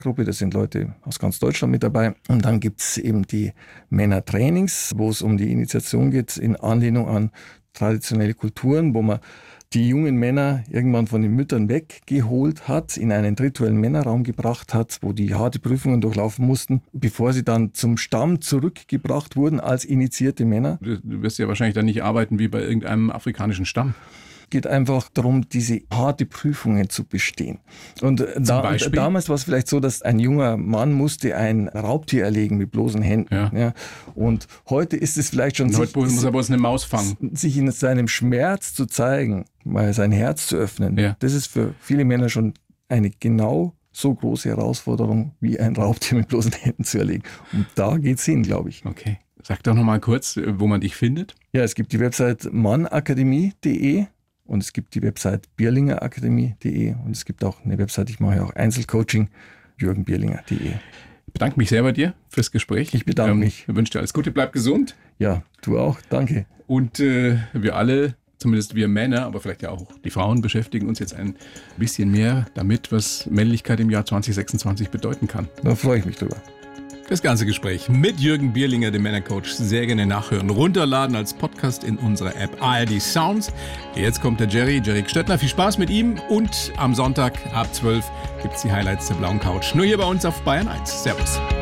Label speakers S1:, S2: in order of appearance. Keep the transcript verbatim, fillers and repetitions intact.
S1: Gruppe, da sind Leute aus ganz Deutschland mit dabei. Und dann gibt es eben die Männertrainings, wo es um die Initiation geht, in Anlehnung an traditionelle Kulturen, wo man die jungen Männer irgendwann von den Müttern weggeholt hat, in einen rituellen Männerraum gebracht hat, wo die harte Prüfungen durchlaufen mussten, bevor sie dann zum Stamm zurückgebracht wurden als initiierte Männer.
S2: Du wirst ja wahrscheinlich dann nicht arbeiten wie bei irgendeinem afrikanischen Stamm.
S1: Geht einfach darum, diese harte Prüfungen zu bestehen. Und da, damals war es vielleicht so, dass ein junger Mann musste ein Raubtier erlegen mit bloßen Händen.
S2: Ja.
S1: Ja. Und heute ist es vielleicht schon...
S2: Heute sich, muss er bloß eine Maus fangen.
S1: Sich in seinem Schmerz zu zeigen, mal sein Herz zu öffnen,
S2: ja.
S1: das ist für viele Männer schon eine genau so große Herausforderung, wie ein Raubtier mit bloßen Händen zu erlegen. Und da geht's hin, glaube ich.
S2: Okay. Sag doch noch mal kurz, wo man dich findet.
S1: Ja, es gibt die Website mannakademie punkt de. Und es gibt die Website bierlingerakademie punkt de und es gibt auch eine Website, ich mache auch Einzelcoaching, jürgen bierlinger punkt de.
S2: Ich bedanke mich sehr bei dir fürs Gespräch.
S1: Ich bedanke ähm, mich.
S2: Ich wünsche dir alles Gute, bleib gesund.
S1: Ja, du auch, danke.
S2: Und äh, wir alle, zumindest wir Männer, aber vielleicht ja auch die Frauen, beschäftigen uns jetzt ein bisschen mehr damit, was Männlichkeit im Jahr zwanzig sechsundzwanzig bedeuten kann.
S1: Da freue ich mich drüber.
S2: Das ganze Gespräch mit Jürgen Bierlinger, dem Männercoach, sehr gerne nachhören. Runterladen als Podcast in unserer App A R D Sounds. Jetzt kommt der Jerry, Jerry Stöttner. Viel Spaß mit ihm. Und am Sonntag ab zwölf gibt es die Highlights der blauen Couch. Nur hier bei uns auf Bayern eins. Servus.